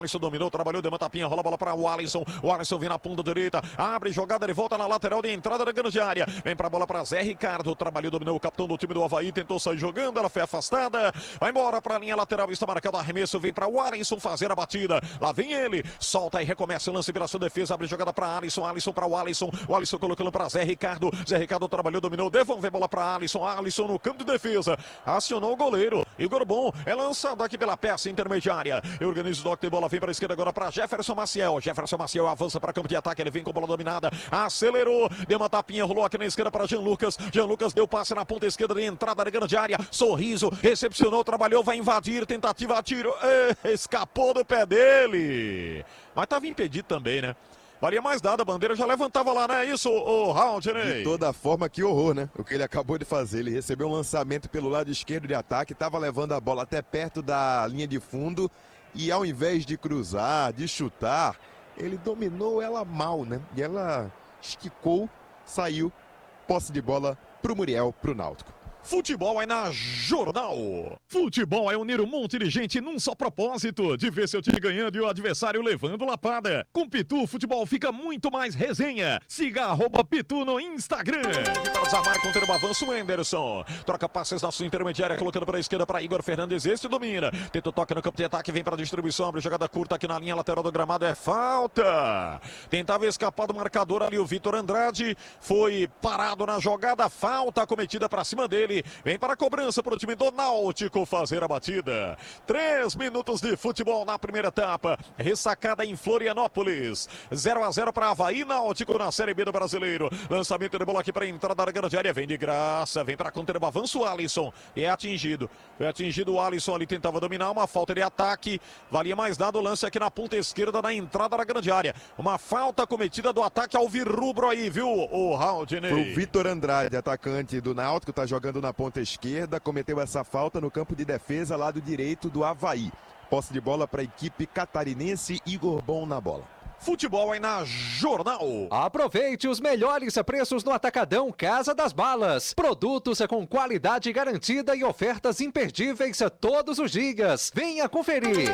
Alisson dominou, trabalhou, deu uma tapinha, rola a bola para o Alisson vem na ponta direita, abre jogada, ele volta na lateral de entrada da grande área, vem para a bola para Zé Ricardo, trabalhou, dominou o capitão do time do Avaí, tentou sair jogando, ela foi afastada, vai embora para a linha lateral, está marcado arremesso, vem para o Alisson fazer a batida, lá vem ele, solta e recomeça o lance pela sua defesa, abre jogada para Alisson para o Alisson colocando para Zé Ricardo trabalhou, dominou, devolve a bola para Alisson no campo de defesa, acionou o goleiro, Igor Bom, é lançado aqui pela peça intermediária, organiza o toque de bola, vem para a esquerda agora para Jefferson Maciel avança para campo de ataque, ele vem com bola dominada, acelerou, deu uma tapinha, rolou aqui na esquerda para Jean Lucas deu passe na ponta esquerda de entrada da grande área, sorriso, recepcionou, trabalhou, vai invadir, tentativa, tiro, escapou do pé dele, mas estava impedido também, né? Valia mais nada, a bandeira já levantava lá, não é isso, o Haldney? De toda forma, que horror, né? O que ele acabou de fazer. Ele recebeu um lançamento pelo lado esquerdo de ataque, estava levando a bola até perto da linha de fundo e ao invés de cruzar, de chutar, ele dominou ela mal, né? E ela esticou, saiu, posse de bola pro Muriel, pro Náutico. Futebol é na Jornal. Futebol é unir um monte de gente num só propósito, de ver seu time ganhando e o adversário levando lapada. Com Pitu, futebol fica muito mais resenha. Siga @Pitu no Instagram. E para desarmar com o avanço, o Anderson. Troca passes na sua intermediária, colocando para a esquerda para Igor Fernandes. Este domina. Tenta o toque no campo de ataque, vem para a distribuição, abre jogada curta aqui na linha lateral do gramado, é falta. Tentava escapar do marcador ali o Vitor Andrade. Foi parado na jogada, falta cometida para cima dele. Vem para a cobrança para o time do Náutico fazer a batida. 3 minutos de futebol na primeira etapa. Ressacada em Florianópolis. 0-0 para Avaí, Náutico na Série B do Brasileiro. Lançamento de bola aqui para a entrada da grande área. Vem de graça, vem para conter o avanço o Alisson. É atingido. Foi atingido o Alisson ali, tentava dominar. Uma falta de ataque. Valia mais nada o lance aqui na ponta esquerda na entrada da grande área. Uma falta cometida do ataque ao Virrubro aí, viu, o Haldney? Foi o Vitor Andrade, atacante do Náutico, tá jogando na ponta esquerda, cometeu essa falta no campo de defesa, lado direito do Avaí. Posse de bola para a equipe catarinense, Igor Bom na bola. Futebol é na Jornal. Aproveite os melhores preços no Atacadão Casa das Balas. Produtos com qualidade garantida e ofertas imperdíveis todos os dias. Venha conferir.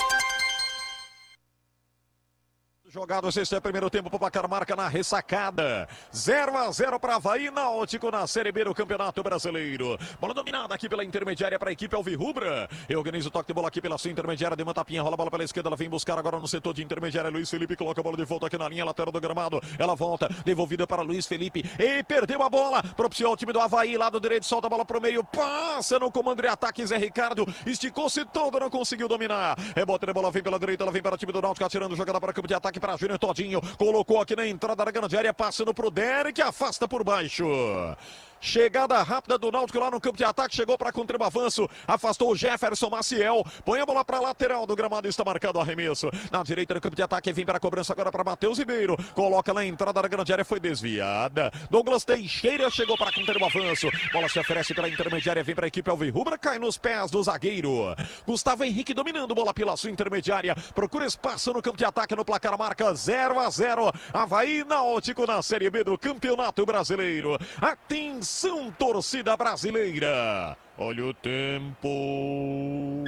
Jogado, esse é o primeiro tempo para o placar, marca na ressacada. 0-0 para Avaí, Náutico na Série B do Campeonato Brasileiro. Bola dominada aqui pela intermediária para a equipe alvirrubra. Organiza o toque de bola aqui pela sua intermediária, deu uma tapinha, rola a bola pela esquerda, ela vem buscar agora no setor de intermediária. Luiz Felipe coloca a bola de volta aqui na linha lateral do gramado. Ela volta, devolvida para Luiz Felipe. E perdeu a bola, propiciou o time do Avaí, lado direito, solta a bola para o meio, passa no comando de ataque, Zé Ricardo. Esticou-se todo, não conseguiu dominar. Rebote de bola, vem pela direita, ela vem para o time do Náutico, atirando jogada para o campo de ataque para Júnior Todinho, colocou aqui na entrada da grande área, passando pro Derek, afasta por baixo. Chegada rápida do Náutico lá no campo de ataque, chegou para contra o avanço, afastou o Jefferson Maciel, põe a bola para lateral do gramado, está marcado o arremesso. Na direita do campo de ataque, vem para a cobrança agora para Matheus Ribeiro, coloca na entrada da grande área, foi desviada. Douglas Teixeira chegou para contra o avanço, bola se oferece pela intermediária, vem para a equipe alvirrubra, cai nos pés do zagueiro. Gustavo Henrique dominando, bola pela sua intermediária, procura espaço no campo de ataque, no placar marca 0-0. Avaí, Náutico na Série B do Campeonato Brasileiro. Atenção, torcida brasileira. Olha o tempo.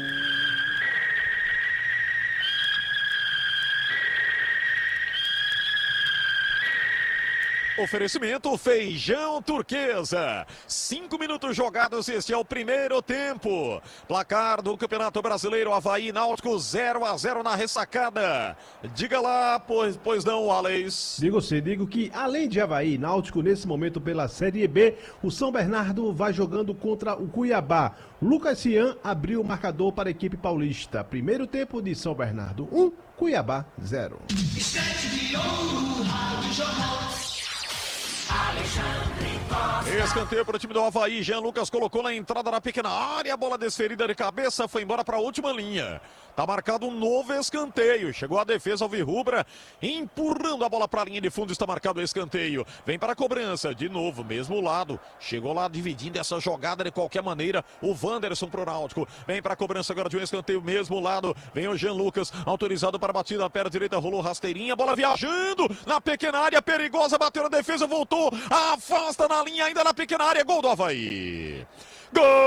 Oferecimento Feijão Turquesa. 5 minutos jogados, este é o primeiro tempo. Placar do Campeonato Brasileiro, Avaí Náutico 0-0 na ressacada. Diga lá, pois não, Alex. Digo que além de Avaí Náutico, nesse momento pela Série B, o São Bernardo vai jogando contra o Cuiabá. Lucas Cian abriu o marcador para a equipe paulista. Primeiro tempo de São Bernardo 1, Cuiabá 0. Escanteio para o time do Avaí, Jean Lucas colocou na entrada da pequena área, bola desferida de cabeça, foi embora para a última linha. Tá marcado um novo escanteio, chegou a defesa alvirrubra, empurrando a bola para a linha de fundo, está marcado o escanteio. Vem para a cobrança, de novo, mesmo lado, chegou lá dividindo essa jogada de qualquer maneira, o Wanderson pro Náutico. Vem para a cobrança agora de um escanteio, mesmo lado, vem o Jean Lucas, autorizado para a batida, a perna direita, rolou rasteirinha, bola viajando na pequena área, perigosa, bateu na defesa, voltou, afasta na linha, ainda na pequena área, gol do Avaí. Gol!